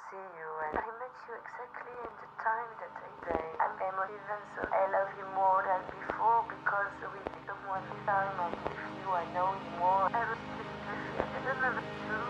see you, and I met you exactly in the time that I say I'm emotive, and so I love you more than before because with someone this time I'm with you, I know you more. I was just with you. I don't know the truth.